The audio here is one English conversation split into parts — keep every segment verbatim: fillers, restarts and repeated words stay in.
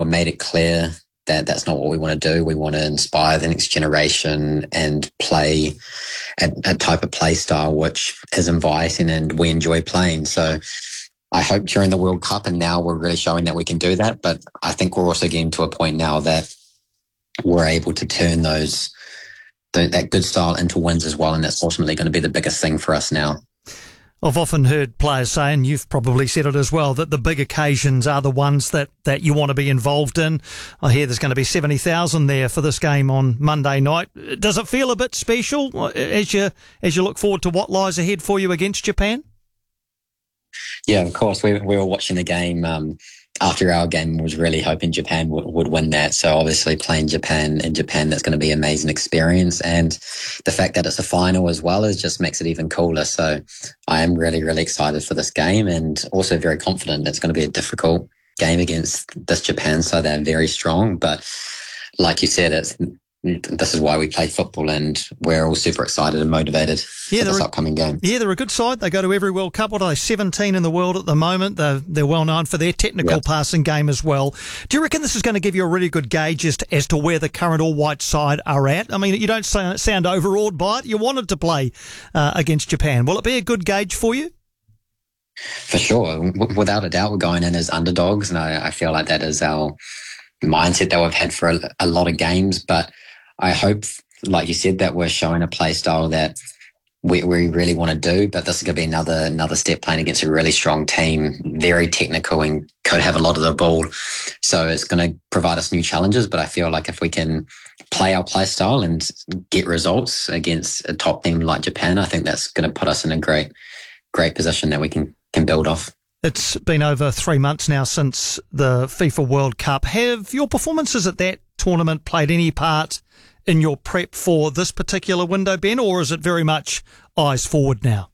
we've made it clear that that's not what we want to do. We want to inspire the next generation and play a, a type of play style which is inviting and we enjoy playing. So I hope during the World Cup, and now we're really showing that we can do that, but I think we're also getting to a point now that we're able to turn those the, that good style into wins as well, and that's ultimately going to be the biggest thing for us now. I've often heard players say, and you've probably said it as well, that the big occasions are the ones that, that you want to be involved in. I hear there's going to be seventy thousand there for this game on Monday night. Does it feel a bit special as you as you look forward to what lies ahead for you against Japan? Yeah, of course. We, we were watching the game um, after our game, was really hoping Japan would, would win that. So obviously playing Japan in Japan, that's going to be an amazing experience. And the fact that it's a final as well is just makes it even cooler. So I am really, really excited for this game, and also very confident it's going to be a difficult game against this Japan side. They're very strong. But like you said, it's this is why we play football, and we're all super excited and motivated yeah, for this a, upcoming game. Yeah, they're a good side. They go to every World Cup. What are they, seventeen in the world at the moment? They're, they're well known for their technical yep. passing game as well. Do you reckon this is going to give you a really good gauge as to, as to where the current all-white side are at? I mean, you don't sound, sound overawed by it. You wanted to play uh, against Japan. Will it be a good gauge for you? For sure. W- without a doubt, we're going in as underdogs, and I, I feel like that is our mindset that we've had for a, a lot of games. But I hope, like you said, that we're showing a play style that we, we really want to do, but this is going to be another another step playing against a really strong team, very technical and could have a lot of the ball. So it's going to provide us new challenges, but I feel like if we can play our play style and get results against a top team like Japan, I think that's going to put us in a great, great position that we can, can build off. It's been over three months now since the FIFA World Cup. Have your performances at that tournament played any part in your prep for this particular window, Ben, or is it very much eyes forward now?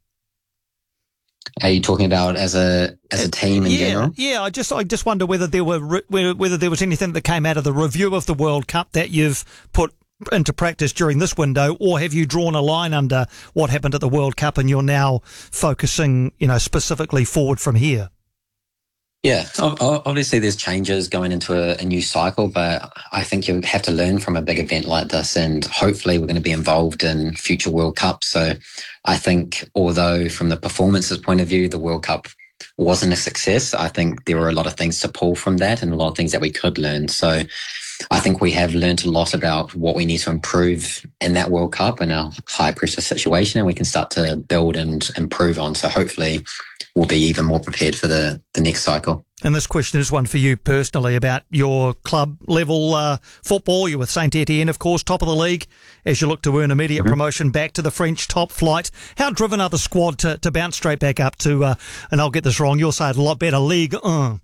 Are you talking about as a as a team in yeah, general? Yeah, I just I just wonder whether there were whether, whether there was anything that came out of the review of the World Cup that you've put into practice during this window, or have you drawn a line under what happened at the World Cup and you're now focusing, you know, specifically forward from here? Yeah, obviously there's changes going into a, a new cycle, but I think you have to learn from a big event like this, and hopefully we're going to be involved in future World Cups. So I think although from the performances point of view, the World Cup wasn't a success, I think there were a lot of things to pull from that and a lot of things that we could learn. So I think we have learned a lot about what we need to improve in that World Cup in a high pressure situation, and we can start to build and improve on. So hopefully we'll be even more prepared for the, the next cycle. And this question is one for you personally about your club level uh, football. You're with Saint Etienne, of course, top of the league, as you look to earn immediate mm-hmm. promotion back to the French top flight. How driven are the squad to, to bounce straight back up to, uh, and I'll get this wrong, you'll say it a lot better, Ligue one?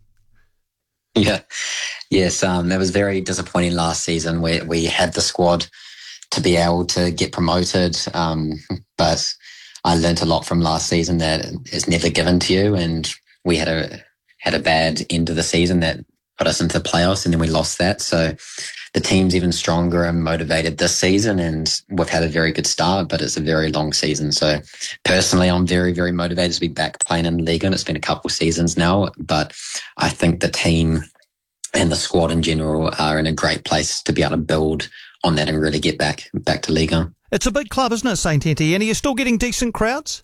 Yeah. Yes, um, that was very disappointing last season where we had the squad to be able to get promoted, um, but I learnt a lot from last season that is never given to you, and we had a had a bad end of the season that put us into the playoffs, and then we lost that. So the team's even stronger and motivated this season, and we've had a very good start, but it's a very long season. So personally, I'm very, very motivated to be back playing in Liga, and it's been a couple of seasons now, but I think the team and the squad in general are in a great place to be able to build on that and really get back back to Liga. It's a big club, isn't it, Saint Etienne? Are you still getting decent crowds?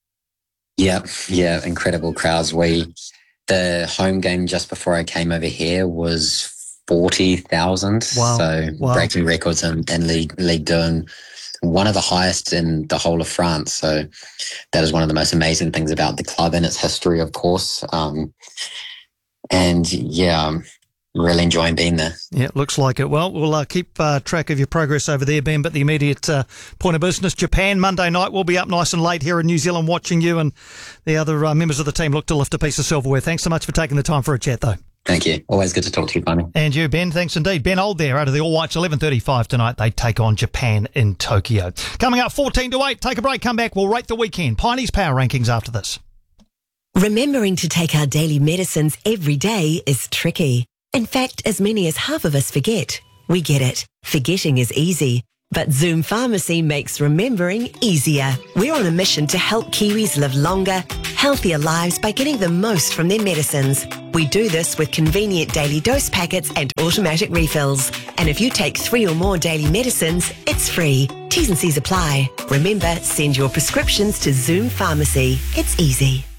Yeah, yeah, incredible crowds. We the home game just before I came over here was forty thousand. Wow. So wow. breaking records in, in League League One, one of the highest in the whole of France. So that is one of the most amazing things about the club and its history, of course. Um, and yeah. Um, Really enjoying being there. Yeah, looks like it. Well, we'll uh, keep uh, track of your progress over there, Ben, but the immediate uh, point of business, Japan, Monday night, we'll be up nice and late here in New Zealand watching you, and the other uh, members of the team look to lift a piece of silverware. Thanks so much for taking the time for a chat, though. Thank you. Always good to talk to you, Barney. And you, Ben. Thanks indeed. Ben Old there out of the All Whites, eleven thirty-five tonight. They take on Japan in Tokyo. Coming up fourteen to eight. Take a break, come back. We'll rate the weekend. Piney's Power Rankings after this. Remembering to take our daily medicines every day is tricky. In fact, as many as half of us forget. We get it. Forgetting is easy. But Zoom Pharmacy makes remembering easier. We're on a mission to help Kiwis live longer, healthier lives by getting the most from their medicines. We do this with convenient daily dose packets and automatic refills. And if you take three or more daily medicines, it's free. T's and C's apply. Remember, send your prescriptions to Zoom Pharmacy. It's easy.